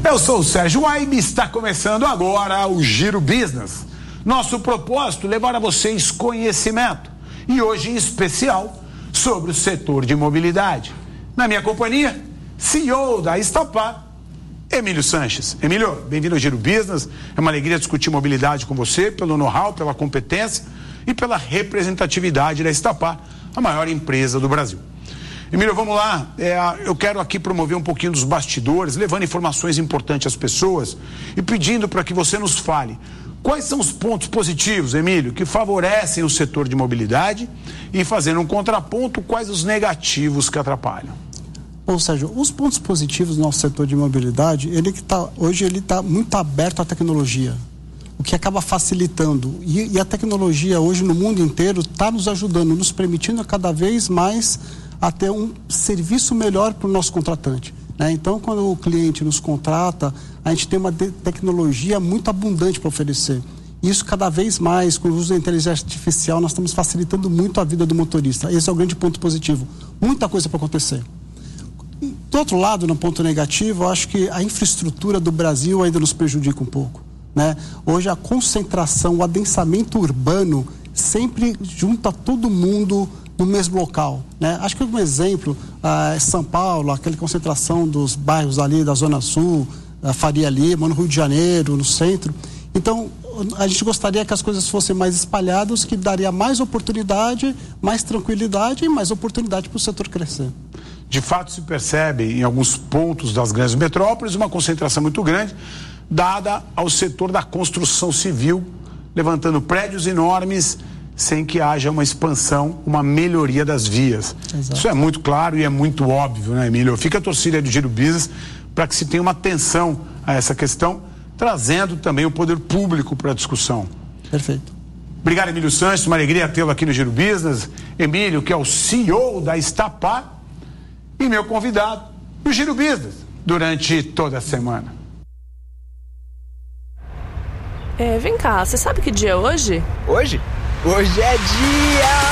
Eu sou o Sérgio Waibe e está começando agora o Giro Business. Nosso propósito é levar a vocês conhecimento e hoje em especial sobre o setor de mobilidade. Na minha companhia, CEO da Estapar, Emílio Sanches. Emílio, bem-vindo ao Giro Business. É uma alegria discutir mobilidade com você, pelo know-how, pela competência e pela representatividade da Estapar, a maior empresa do Brasil. Emílio, vamos lá. Eu quero aqui promover um pouquinho dos bastidores, levando informações importantes às pessoas e pedindo para que você nos fale quais são os pontos positivos, Emílio, que favorecem o setor de mobilidade e, fazendo um contraponto, quais os negativos que atrapalham. Bom, Sérgio, os pontos positivos do nosso setor de mobilidade, hoje ele está muito aberto à tecnologia, o que acaba facilitando. E a tecnologia hoje no mundo inteiro está nos ajudando, nos permitindo cada vez mais a ter um serviço melhor para o nosso contratante, né? Então, quando o cliente nos contrata, a gente tem uma tecnologia muito abundante para oferecer. Isso cada vez mais, com o uso da inteligência artificial, nós estamos facilitando muito a vida do motorista. Esse é o grande ponto positivo. Muita coisa para acontecer. Do outro lado, no ponto negativo, eu acho que a infraestrutura do Brasil ainda nos prejudica um pouco, né? Hoje a concentração, o adensamento urbano sempre junta todo mundo no mesmo local, né? Acho que um exemplo é São Paulo, aquela concentração dos bairros ali da Zona Sul, Faria Lima, no Rio de Janeiro, no centro. Então, a gente gostaria que as coisas fossem mais espalhadas, que daria mais oportunidade, mais tranquilidade e mais oportunidade para o setor crescer. De fato, se percebe em alguns pontos das grandes metrópoles uma concentração muito grande, dada ao setor da construção civil, levantando prédios enormes, sem que haja uma expansão, uma melhoria das vias. Exato. Isso é muito claro e é muito óbvio, né, Emílio? Fica a torcida do Giro Business para que se tenha uma atenção a essa questão, trazendo também o poder público para a discussão. Perfeito. Obrigado, Emílio Sanches, uma alegria tê-lo aqui no Giro Business. Emílio, que é o CEO da Estapar e meu convidado no Giro Business durante toda a semana. Vem cá, você sabe que dia é hoje? Hoje? Hoje é dia